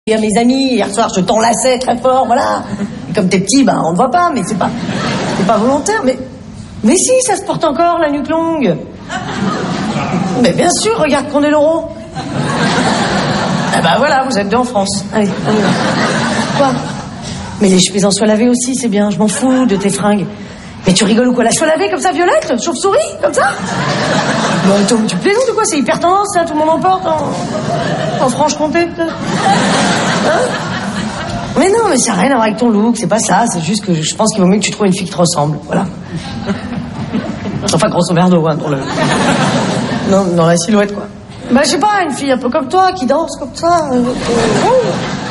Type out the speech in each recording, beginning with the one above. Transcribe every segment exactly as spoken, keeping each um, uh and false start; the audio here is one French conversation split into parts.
à mes amis, hier soir, je t'enlaçais très fort, voilà. Et comme t'es petit, ben, on ne voit pas, mais c'est pas, c'est pas volontaire, mais, mais si, ça se porte encore, la nuque longue. Mais bien sûr, regarde qu'on est l'euro. Eh ben voilà, vous êtes deux en France. Allez, allez. Quoi? Mais les chemises en soie lavée aussi, c'est bien, je m'en fous de tes fringues. Mais tu rigoles ou quoi? La soie lavée comme ça, violette? Chauve-souris? Comme ça? Bon, attends, tu plaisantes ou quoi? C'est hyper tendance, ça, tout le monde en porte en, en Franche-Comté, peut-être. Hein? Mais non, mais ça n'a rien à voir avec ton look, c'est pas ça, c'est juste que je pense qu'il vaut mieux que tu trouves une fille qui te ressemble, voilà. Enfin, grosso merdo, hein, dans le... Non, dans la silhouette, quoi. Bah, je sais pas, une fille un peu comme toi, qui danse comme ça. Euh, euh,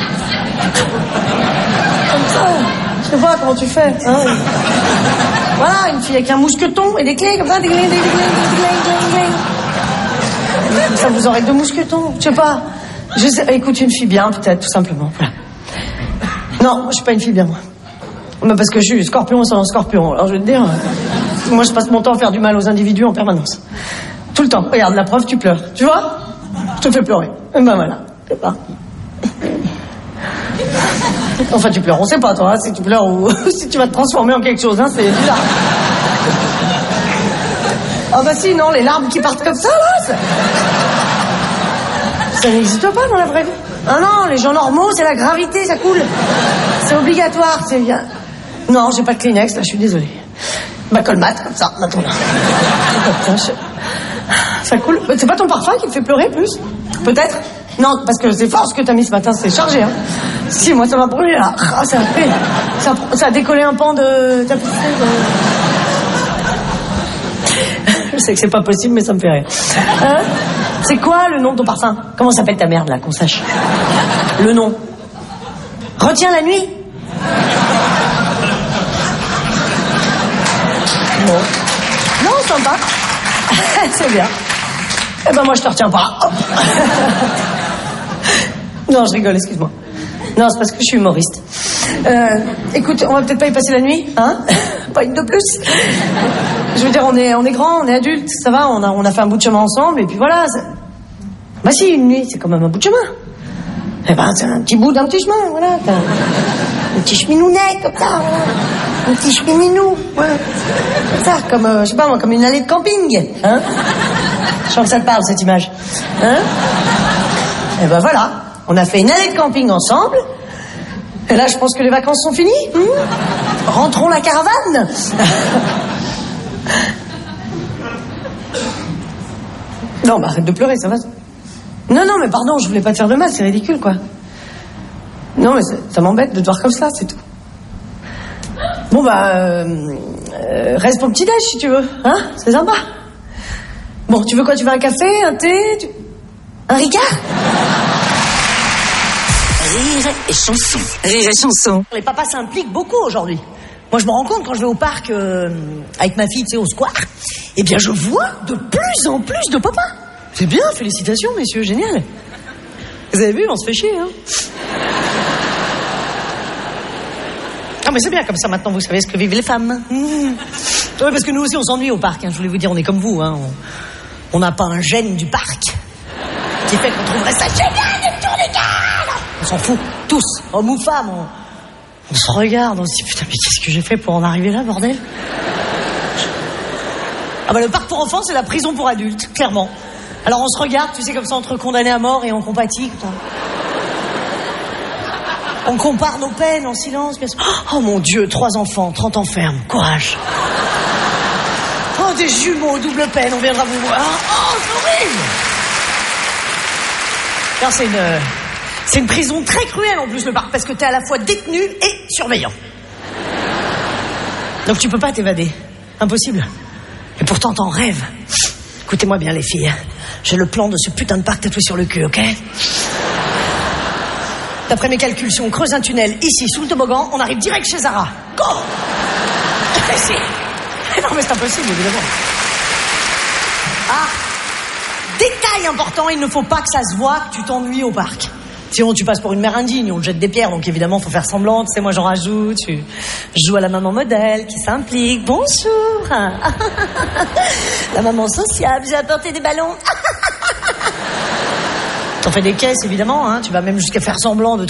comme ça. Je sais pas comment tu fais, hein. Voilà, une fille avec un mousqueton et des clés, comme ça, des clés, des clés, des clés, des clés. Comme ça, vous aurez deux mousquetons, je sais pas. Je sais, écoute, une fille bien, peut-être, tout simplement, voilà. Non, je suis pas une fille bien, moi. Mais parce que je suis scorpion sans scorpion, alors je vais te dire... Moi, je passe mon temps à faire du mal aux individus en permanence. Tout le temps. Regarde, la preuve, tu pleures. Tu vois? Je te fais pleurer. Et ben voilà. C'est pas. Enfin, tu pleures. On sait pas, toi, hein, si tu pleures ou si tu vas te transformer en quelque chose, hein, c'est bizarre. Ah bah si, non, les larmes qui partent comme ça, là, ça, ça n'existe pas dans la vraie vie. Ah non, les gens normaux, c'est la gravité, ça coule. C'est obligatoire, c'est bien. Non, j'ai pas de Kleenex, là, je suis désolée. Bah, colmate, comme ça, maintenant. Ça coule. C'est pas ton parfum qui te fait pleurer, plus? Peut-être? Non, parce que c'est fort ce que t'as mis ce matin, c'est chargé, hein. Si, moi, ça m'a brûlé, là. Ah, ça a fait... Ça, ça a décollé un pan de... de... Je sais que c'est pas possible, mais ça me fait rire. Hein? C'est quoi le nom de ton parfum? Comment s'appelle ta merde, là, qu'on sache? Le nom. Retiens la nuit. Bon. Non, sympa. C'est bien. Eh ben moi je te retiens pas. Hop. Non, je rigole, excuse-moi. Non, c'est parce que je suis humoriste. Euh, écoute, on va peut-être pas y passer la nuit, hein? Pas une de plus. Je veux dire, on est, on est grands, on est adultes, ça va, on a, on a fait un bout de chemin ensemble, et puis voilà. Ça... Bah si, une nuit, c'est quand même un bout de chemin. Eh ben, c'est un petit bout d'un petit chemin, voilà. Un, un petit cheminounet, comme ça, voilà. Un petit chemininou, ouais. Comme ça, comme, euh, je sais pas moi, comme une allée de camping, hein. Je sens que ça te parle, cette image. Hein? Eh ben voilà, on a fait une allée de camping ensemble. Et là, je pense que les vacances sont finies. Hum? Rentrons la caravane. Non, bah arrête de pleurer, ça va. Non, non, mais pardon, je voulais pas te faire de mal, c'est ridicule, quoi. Non, mais ça, ça m'embête de te voir comme ça, c'est tout. Bon, bah, euh, euh, reste pour le petit-déj, si tu veux, hein? C'est sympa. Bon, tu veux quoi? Tu veux un café, un thé, tu... un Ricard? Rire et chanson. Rire et chanson. Les papas s'impliquent beaucoup aujourd'hui. Moi, je me rends compte quand je vais au parc euh, avec ma fille, tu sais, au square, eh bien, je vois de plus en plus de papas. C'est bien, félicitations, messieurs, génial. Vous avez vu, on se fait chier, hein. Ah, mais c'est bien, comme ça, maintenant, vous savez ce que vivent les femmes. Mmh. Oui, parce que nous aussi, on s'ennuie au parc, hein. Je voulais vous dire, on est comme vous, hein. On n'a pas un gène du parc qui fait qu'on trouverait ça génial de tourner les gars. On s'en fout, tous, hommes ou femmes. On, on se regarde, on se dit, putain, mais qu'est-ce que j'ai fait pour en arriver là, bordel? Ah bah, le parc pour enfants, c'est la prison pour adultes, clairement. Alors on se regarde, tu sais, comme ça, entre condamnés à mort et on compatit, putain. On compare nos peines en silence. Bien sûr. Oh mon Dieu, trois enfants, trente enfermes, courage. Oh, des jumeaux, double peine, on viendra vous voir. Oh, c'est horrible. Non, c'est une, c'est une prison très cruelle en plus, le parc, parce que t'es à la fois détenu et surveillant. Donc tu peux pas t'évader. Impossible. Et pourtant t'en rêves. Écoutez-moi bien les filles. J'ai le plan de ce putain de parc tatoué sur le cul, ok? D'après mes calculs, si on creuse un tunnel ici, sous le toboggan, on arrive direct chez Zara. Go! Si. Non, mais c'est impossible, évidemment. Ah! Détail important, il ne faut pas que ça se voit que tu t'ennuies au parc. Sinon, tu passes pour une mère indigne, on te jette des pierres, donc évidemment, faut faire semblant. Tu sais, moi, j'en rajoute. Je joue à la maman modèle qui s'implique. Bonjour! La maman sociable, j'ai apporté des ballons. T'en fais des caisses, évidemment, hein. Tu vas même jusqu'à faire semblant de